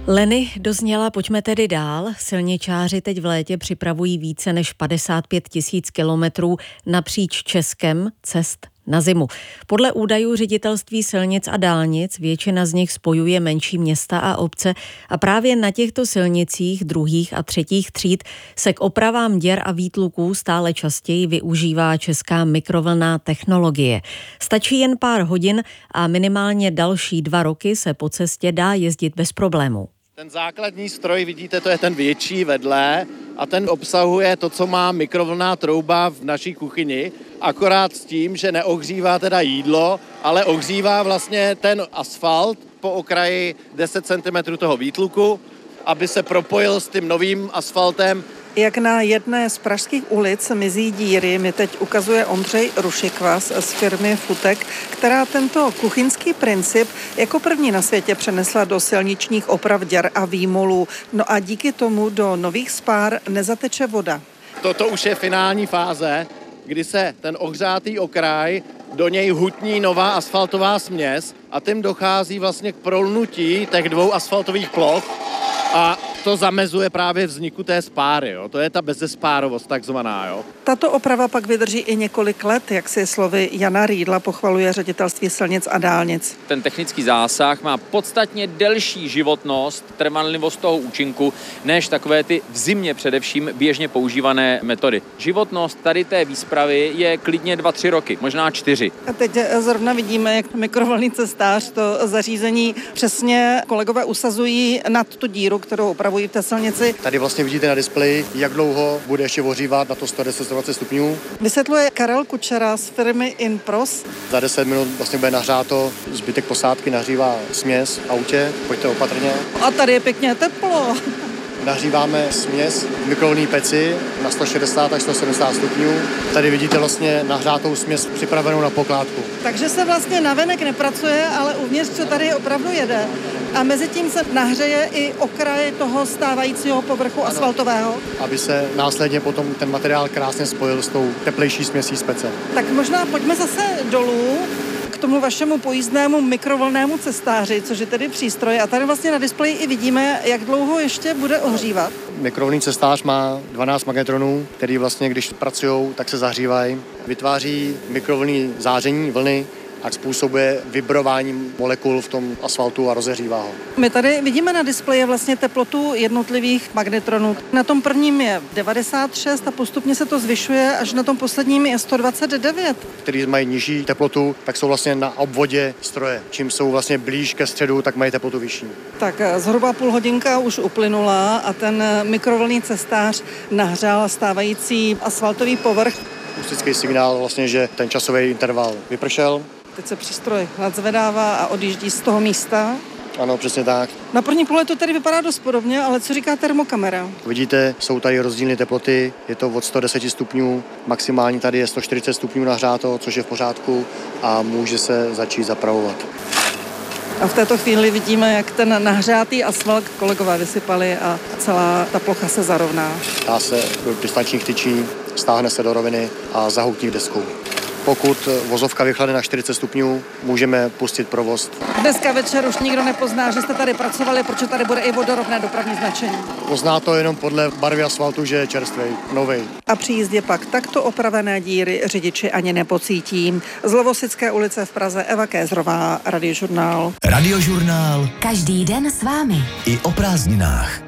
Leny dozněla, pojďme tedy dál. Silničáři teď v létě připravují více než 55 000 kilometrů napříč Českem cest na zimu. Podle údajů Ředitelství silnic a dálnic většina z nich spojuje menší města a obce a právě na těchto silnicích druhých a třetích tříd se k opravám děr a výtluků stále častěji využívá česká mikrovlnná technologie. Stačí jen pár hodin a minimálně další 2 roky se po cestě dá jezdit bez problémů. Ten základní stroj, vidíte, to je ten větší vedle a ten obsahuje to, co má mikrovlnná trouba v naší kuchyni, akorát s tím, že neohřívá teda jídlo, ale ohřívá vlastně ten asfalt po okraji 10 cm toho výtluku, aby se propojil s tím novým asfaltem. Jak na jedné z pražských ulic mizí díry, mi teď ukazuje Ondřej Rušikvas z firmy Futek, která tento kuchyňský princip jako první na světě přenesla do silničních oprav děr a výmolů. No a díky tomu do nových spár nezateče voda. Toto už je finální fáze, kdy se ten ohřátý okraj, do něj hutní nová asfaltová směs a tím dochází vlastně k prolnutí těch 2 asfaltových ploch a to zamezuje právě vzniku té spáry. Jo. To je ta bezespárovost takzvaná. Jo. Tato oprava pak vydrží i několik let, jak si slovy Jana Rýdla pochvaluje Ředitelství silnic a dálnic. Ten technický zásah má podstatně delší životnost, trvanlivost toho účinku, než takové ty v zimě především běžně používané metody. Životnost tady té výspravy je klidně 2-3 roky, možná 4. A teď zrovna vidíme, jak mikrovlnný cestář to zařízení přesně kolegové usazují nad tu díru, kterou opravují v té silnici. Tady vlastně vidíte na displeji, jak dlouho bude ještě ohřívat na to 110 stupňů. Vysvětluje Karel Kučera z firmy Inpros. Za 10 minut vlastně bude nahřáto, zbytek posádky nahřívá směs v autě, pojďte opatrně. A tady je pěkně teplo. Nahříváme směs v mikrovlnné peci na 160 až 170 stupňů. Tady vidíte vlastně nahřátou směs připravenou na pokládku. Takže se vlastně navenek nepracuje, ale uvnitř co tady opravdu jede. A mezi tím se nahřeje i okraj toho stávajícího povrchu asfaltového. Aby se následně potom ten materiál krásně spojil s tou teplejší směsí z pece. Tak možná pojďme zase dolů k tomu vašemu pojízdnému mikrovlnnému cestáři, což je tedy přístroj. A tady vlastně na displeji i vidíme, jak dlouho ještě bude ohřívat. Mikrovlnný cestář má 12 magnetronů, který vlastně, když pracují, tak se zahřívají. Vytváří mikrovlnný záření, vlny, a způsobuje vibrování molekul v tom asfaltu a rozehřívá ho. My tady vidíme na displeji vlastně teplotu jednotlivých magnetronů. Na tom prvním je 96 a postupně se to zvyšuje, až na tom posledním je 129. Který mají nižší teplotu, tak jsou vlastně na obvodě stroje. Čím jsou vlastně blíž ke středu, tak mají teplotu vyšší. Tak zhruba půl hodinka už uplynula a ten mikrovlnný cestář nahřál stávající asfaltový povrch. Akustický signál vlastně, že ten časový interval vypršel. Teď se přístroj nadzvedává a odjíždí z toho místa. Ano, přesně tak. Na první pohled to tady vypadá dost podobně, ale co říká termokamera? Vidíte, jsou tady rozdílné teploty, je to od 110 stupňů, maximální tady je 140 stupňů nahřáto, což je v pořádku a může se začít zapravovat. A v této chvíli vidíme, jak ten nahřátý asfalt kolegové vysypali a celá ta plocha se zarovná. Dá se do distančních tyčí, stáhne se do roviny a zahoutí deskou. Pokud vozovka vychlade na 40 stupňů, můžeme pustit provoz. Dneska večer už nikdo nepozná, že jste tady pracovali, protože tady bude i vodorovné dopravní značení. Pozná to jenom podle barvy asfaltu, že je čerstvý, nový. A při jízdě pak takto opravené díry řidiči ani nepocítí. Z Lovosické ulice v Praze Eva Kézrová, Radiožurnál. Radiožurnál. Každý den s vámi. I o prázdninách.